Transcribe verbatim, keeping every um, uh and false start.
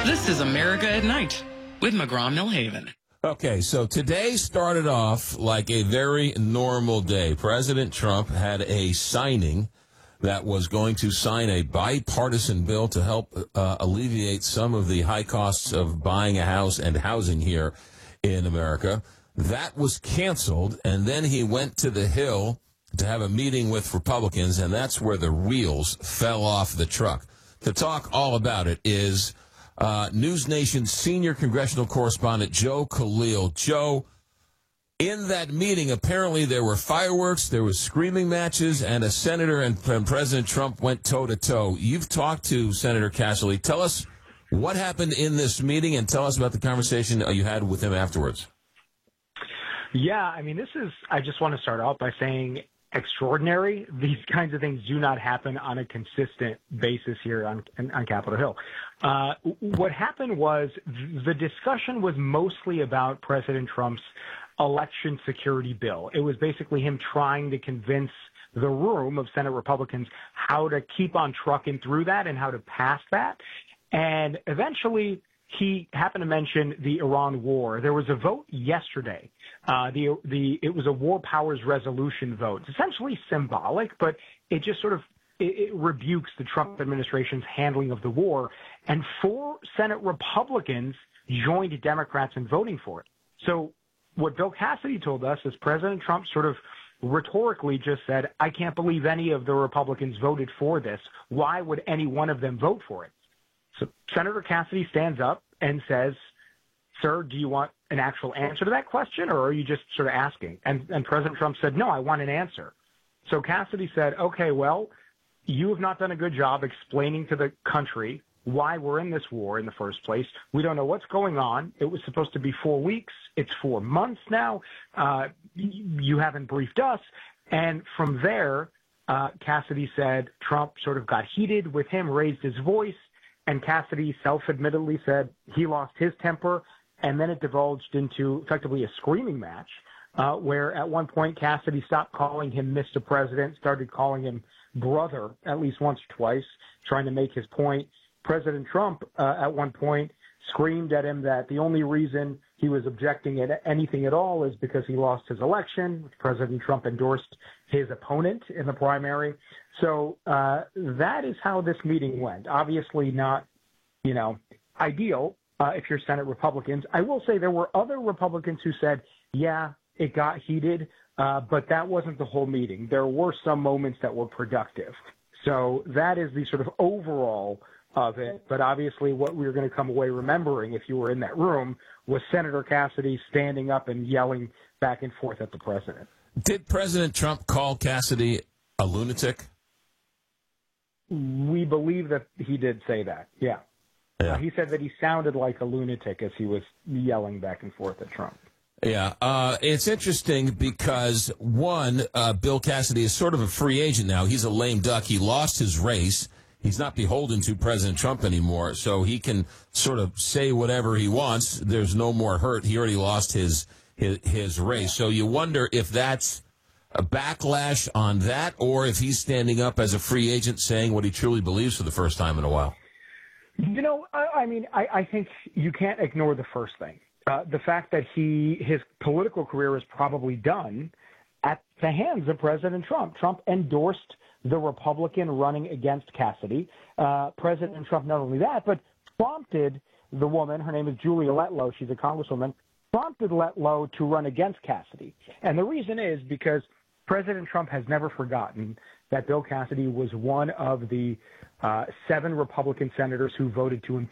This is America at Night with McGraw Millhaven. Okay, so today started off like a very normal day. President Trump had a signing that was going to sign a bipartisan bill to help uh, alleviate some of the high costs of buying a house and housing here in America. That was canceled, and then he went to the Hill to have a meeting with Republicans, and that's where the wheels fell off the truck. To talk all about it is uh, News Nation's senior congressional correspondent, Joe Khalil. Joe, in that meeting, apparently there were fireworks, there was screaming matches, and a senator and, and President Trump went toe-to-toe. You've talked to Senator Cassidy. Tell us what happened in this meeting, and tell us about the conversation you had with him afterwards. Yeah, I mean, this is, I just want to start out by saying extraordinary. These kinds of things do not happen on a consistent basis here on, on Capitol Hill. Uh, what happened was the discussion was mostly about President Trump's election security bill. It was basically him trying to convince the room of Senate Republicans how to keep on trucking through that and how to pass that. And eventually, he happened to mention the Iran war. There was a vote yesterday. Uh, the the it was a war powers resolution vote. It's essentially symbolic, but it just sort of it, it rebukes the Trump administration's handling of the war. And four Senate Republicans joined Democrats in voting for it. So what Bill Cassidy told us is President Trump sort of rhetorically just said, "I can't believe any of the Republicans voted for this. Why would any one of them vote for it?" So Senator Cassidy stands up and says, "Sir, do you want an actual answer to that question, or are you just sort of asking?" And, and President Trump said, "No, I want an answer." So Cassidy said, "Okay, well, you have not done a good job explaining to the country why we're in this war in the first place. We don't know what's going on. It was supposed to be four weeks. It's four months now. Uh, you haven't briefed us." And from there, uh, Cassidy said Trump sort of got heated with him, raised his voice. And Cassidy self-admittedly said he lost his temper, and then it divulged into effectively a screaming match, uh, where at one point Cassidy stopped calling him Mister President, started calling him brother at least once or twice, trying to make his point. President Trump, uh, at one point, screamed at him that the only reason he was objecting at anything at all is because he lost his election, which President Trump endorsed his opponent in the primary. So uh, that is how this meeting went. Obviously not, you know, ideal uh, if you're Senate Republicans. I will say there were other Republicans who said, yeah, it got heated, uh, but that wasn't the whole meeting. There were some moments that were productive. So that is the sort of overall of it. But obviously what we were going to come away remembering, if you were in that room, was Senator Cassidy standing up and yelling back and forth at the president. Did President Trump call Cassidy a lunatic? We believe that he did say that, yeah. yeah. Uh, he said that he sounded like a lunatic as he was yelling back and forth at Trump. Yeah, uh, it's interesting because, one, uh, Bill Cassidy is sort of a free agent now. He's a lame duck. He lost his race. He's not beholden to President Trump anymore, so he can sort of say whatever he wants. There's no more hurt. He already lost his his, his race. So you wonder if that's a backlash on that, or if he's standing up as a free agent saying what he truly believes for the first time in a while. You know, I, I mean, I, I think you can't ignore the first thing. Uh, the fact that he his political career is probably done at the hands of President Trump. Trump endorsed the Republican running against Cassidy. Uh, President Trump, not only that, but prompted the woman, her name is Julia Letlow, she's a congresswoman, prompted Letlow to run against Cassidy. And the reason is because President Trump has never forgotten that Bill Cassidy was one of the uh, seven Republican senators who voted to impeach